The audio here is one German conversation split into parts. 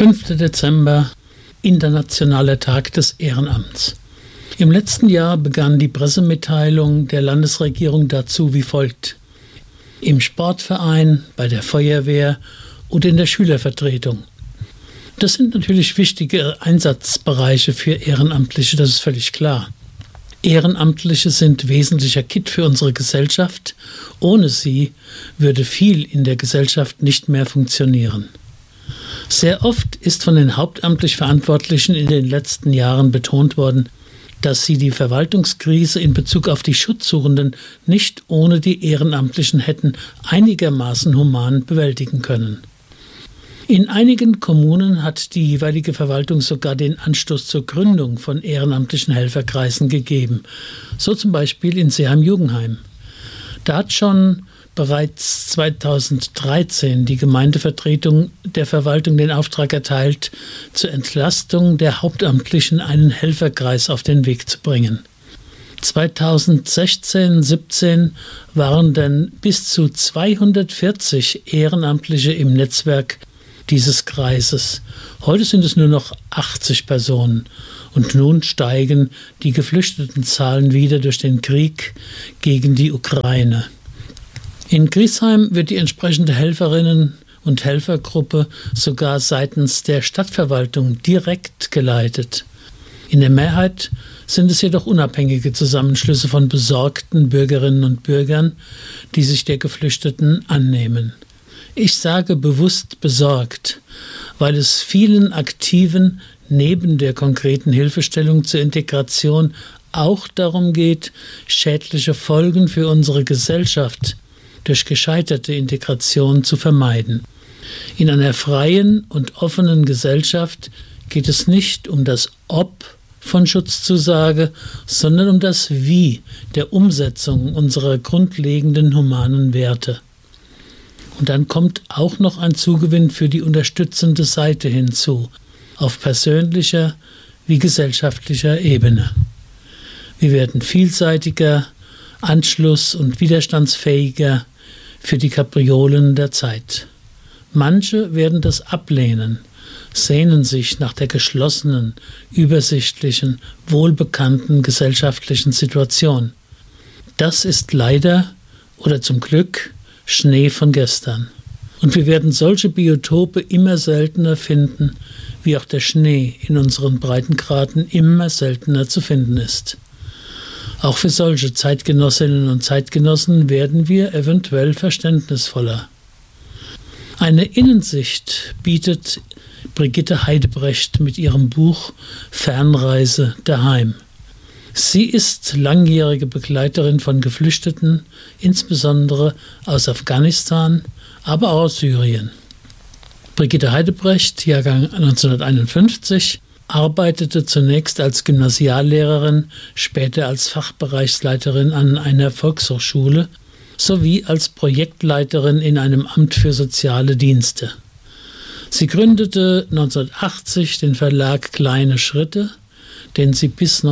5. Dezember, Internationaler Tag des Ehrenamts. Im letzten Jahr begann die Pressemitteilung der Landesregierung dazu wie folgt: Im Sportverein, bei der Feuerwehr und in der Schülervertretung. Das sind natürlich wichtige Einsatzbereiche für Ehrenamtliche, das ist völlig klar. Ehrenamtliche sind wesentlicher Kitt für unsere Gesellschaft. Ohne sie würde viel in der Gesellschaft nicht mehr funktionieren. Sehr oft ist von den hauptamtlich Verantwortlichen in den letzten Jahren betont worden, dass sie die Verwaltungskrise in Bezug auf die Schutzsuchenden nicht ohne die Ehrenamtlichen hätten einigermaßen human bewältigen können. In einigen Kommunen hat die jeweilige Verwaltung sogar den Anstoß zur Gründung von ehrenamtlichen Helferkreisen gegeben, so zum Beispiel in Seeheim-Jugenheim. Da hat schon bereits 2013 die Gemeindevertretung der Verwaltung den Auftrag erteilt, zur Entlastung der Hauptamtlichen einen Helferkreis auf den Weg zu bringen. 2016/17 waren dann bis zu 240 Ehrenamtliche im Netzwerk dieses Kreises. Heute sind es nur noch 80 Personen und nun steigen die Geflüchtetenzahlen wieder durch den Krieg gegen die Ukraine. In Griesheim wird die entsprechende Helferinnen- und Helfergruppe sogar seitens der Stadtverwaltung direkt geleitet. In der Mehrheit sind es jedoch unabhängige Zusammenschlüsse von besorgten Bürgerinnen und Bürgern, die sich der Geflüchteten annehmen. Ich sage bewusst besorgt, weil es vielen Aktiven neben der konkreten Hilfestellung zur Integration auch darum geht, schädliche Folgen für unsere Gesellschaft durch gescheiterte Integration zu vermeiden. In einer freien und offenen Gesellschaft geht es nicht um das Ob von Schutzzusage, sondern um das Wie der Umsetzung unserer grundlegenden humanen Werte. Und dann kommt auch noch ein Zugewinn für die unterstützende Seite hinzu, auf persönlicher wie gesellschaftlicher Ebene. Wir werden vielseitiger, anschluss- und widerstandsfähiger für die Kapriolen der Zeit. Manche werden das ablehnen, sehnen sich nach der geschlossenen, übersichtlichen, wohlbekannten gesellschaftlichen Situation. Das ist leider oder zum Glück Schnee von gestern. Und wir werden solche Biotope immer seltener finden, wie auch der Schnee in unseren Breitengraden immer seltener zu finden ist. Auch für solche Zeitgenossinnen und Zeitgenossen werden wir eventuell verständnisvoller. Eine Innensicht bietet Brigitte Heidebrecht mit ihrem Buch Fernreise daheim. Sie ist langjährige Begleiterin von Geflüchteten, insbesondere aus Afghanistan, aber auch aus Syrien. Brigitte Heidebrecht, Jahrgang 1951, arbeitete zunächst als Gymnasiallehrerin, später als Fachbereichsleiterin an einer Volkshochschule sowie als Projektleiterin in einem Amt für soziale Dienste. Sie gründete 1980 den Verlag Kleine Schritte, den sie bis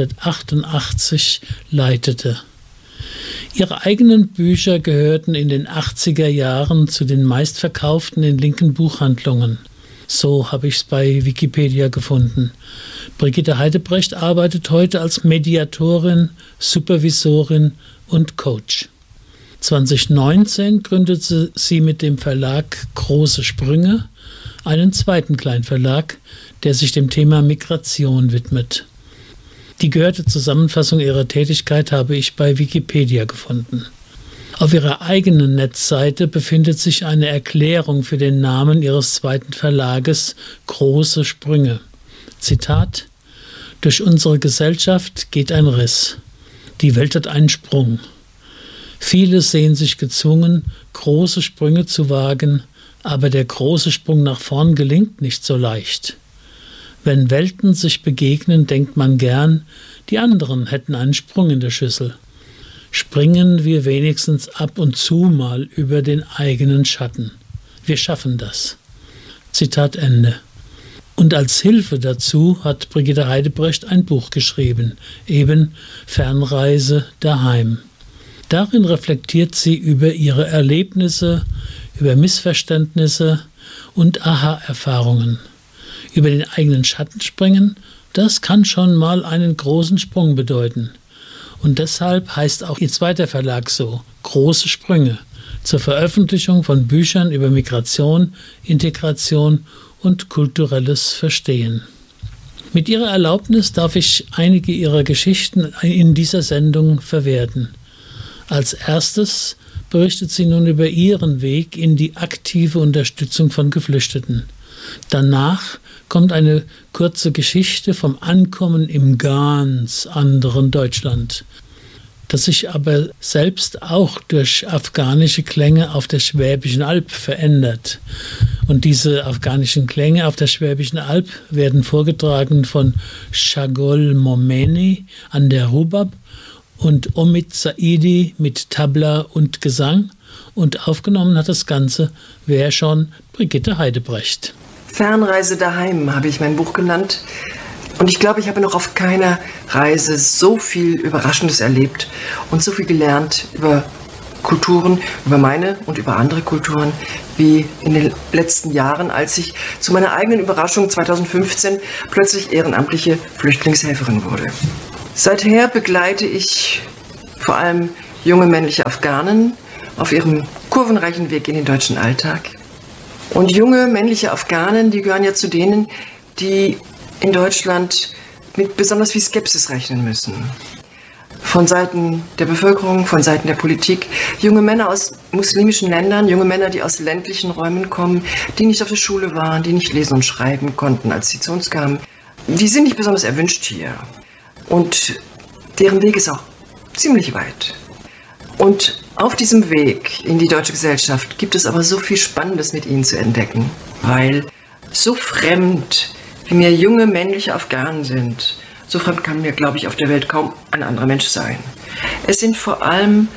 1988 leitete. Ihre eigenen Bücher gehörten in den 80er Jahren zu den meistverkauften in linken Buchhandlungen. So habe ich es bei Wikipedia gefunden. Brigitte Heidebrecht arbeitet heute als Mediatorin, Supervisorin und Coach. 2019 gründete sie mit dem Verlag Große Sprünge einen zweiten Kleinverlag, der sich dem Thema Migration widmet. Die gehörte Zusammenfassung ihrer Tätigkeit habe ich bei Wikipedia gefunden. Auf ihrer eigenen Netzseite befindet sich eine Erklärung für den Namen ihres zweiten Verlages Große Sprünge. Zitat: Durch unsere Gesellschaft geht ein Riss. Die Welt hat einen Sprung. Viele sehen sich gezwungen, große Sprünge zu wagen, aber der große Sprung nach vorn gelingt nicht so leicht. Wenn Welten sich begegnen, denkt man gern, die anderen hätten einen Sprung in der Schüssel. Springen wir wenigstens ab und zu mal über den eigenen Schatten. Wir schaffen das. Zitat Ende. Und als Hilfe dazu hat Brigitte Heidebrecht ein Buch geschrieben, eben Fernreise daheim. Darin reflektiert sie über ihre Erlebnisse, über Missverständnisse und Aha-Erfahrungen. Über den eigenen Schatten springen, das kann schon mal einen großen Sprung bedeuten. Und deshalb heißt auch ihr zweiter Verlag so, Große Sprünge, zur Veröffentlichung von Büchern über Migration, Integration und kulturelles Verstehen. Mit Ihrer Erlaubnis darf ich einige Ihrer Geschichten in dieser Sendung verwerten. Als erstes berichtet sie nun über ihren Weg in die aktive Unterstützung von Geflüchteten. Danach kommt eine kurze Geschichte vom Ankommen im ganz anderen Deutschland, das sich aber selbst auch durch afghanische Klänge auf der Schwäbischen Alb verändert. Und diese afghanischen Klänge auf der Schwäbischen Alb werden vorgetragen von Shagol Momeni an der Rubab und Omid Saidi mit Tabla und Gesang. Und aufgenommen hat das Ganze, wer schon, Brigitte Heidebrecht. Fernreise daheim habe ich mein Buch genannt. Und ich glaube, ich habe noch auf keiner Reise so viel Überraschendes erlebt und so viel gelernt über Kulturen, über meine und über andere Kulturen, wie in den letzten Jahren, als ich zu meiner eigenen Überraschung 2015 plötzlich ehrenamtliche Flüchtlingshelferin wurde. Seither begleite ich vor allem junge männliche Afghanen auf ihrem kurvenreichen Weg in den deutschen Alltag. Und junge männliche Afghanen, die gehören ja zu denen, die in Deutschland mit besonders viel Skepsis rechnen müssen. Von Seiten der Bevölkerung, von Seiten der Politik. Junge Männer aus muslimischen Ländern, junge Männer, die aus ländlichen Räumen kommen, die nicht auf der Schule waren, die nicht lesen und schreiben konnten, als sie zu uns kamen. Die sind nicht besonders erwünscht hier. Und deren Weg ist auch ziemlich weit. Und auf diesem Weg in die deutsche Gesellschaft gibt es aber so viel Spannendes mit ihnen zu entdecken. Weil so fremd wie mir junge männliche Afghanen sind, so fremd kann mir, glaube ich, auf der Welt kaum ein anderer Mensch sein. Es sind vor allem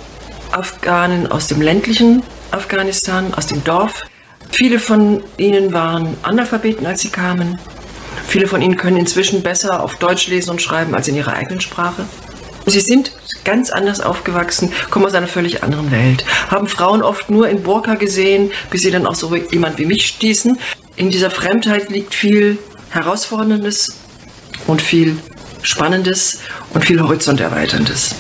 Afghanen aus dem ländlichen Afghanistan, aus dem Dorf. Viele von ihnen waren Analphabeten, als sie kamen. Viele von ihnen können inzwischen besser auf Deutsch lesen und schreiben als in ihrer eigenen Sprache. Sie sind ganz anders aufgewachsen, kommen aus einer völlig anderen Welt, haben Frauen oft nur in Burka gesehen, bis sie dann auch so jemand wie mich stießen. In dieser Fremdheit liegt viel Herausforderndes und viel Spannendes und viel Horizonterweiterndes.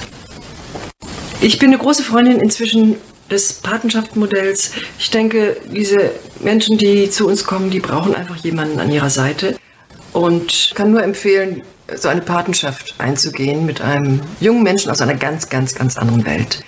Ich bin eine große Freundin inzwischen des Patenschaftsmodells. Ich denke, diese Menschen, die zu uns kommen, die brauchen einfach jemanden an ihrer Seite. Und kann nur empfehlen, so eine Patenschaft einzugehen mit einem jungen Menschen aus einer ganz, ganz, ganz anderen Welt.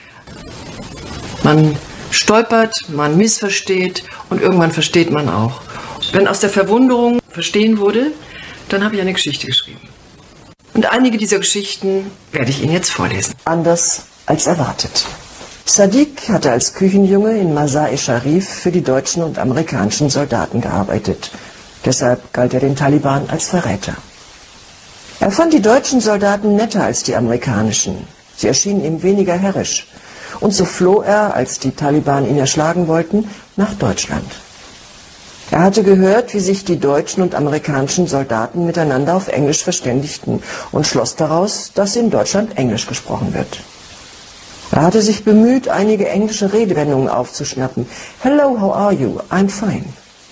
Man stolpert, man missversteht und irgendwann versteht man auch. Wenn aus der Verwunderung Verstehen wurde, dann habe ich eine Geschichte geschrieben. Und einige dieser Geschichten werde ich Ihnen jetzt vorlesen. Anders als erwartet. Sadiq hatte als Küchenjunge in Masar-e-Sharif für die deutschen und amerikanischen Soldaten gearbeitet. Deshalb galt er den Taliban als Verräter. Er fand die deutschen Soldaten netter als die amerikanischen. Sie erschienen ihm weniger herrisch. Und so floh er, als die Taliban ihn erschlagen wollten, nach Deutschland. Er hatte gehört, wie sich die deutschen und amerikanischen Soldaten miteinander auf Englisch verständigten und schloss daraus, dass in Deutschland Englisch gesprochen wird. Er hatte sich bemüht, einige englische Redewendungen aufzuschnappen. Hello, how are you? I'm fine.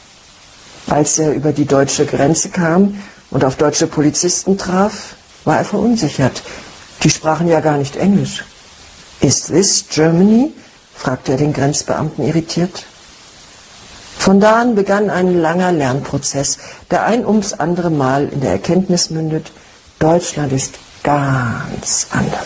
Als er über die deutsche Grenze kam und auf deutsche Polizisten traf, war er verunsichert. Die sprachen ja gar nicht Englisch. Is this Germany? Fragte er den Grenzbeamten irritiert. Von da an begann ein langer Lernprozess, der ein ums andere Mal in der Erkenntnis mündet, Deutschland ist ganz anders.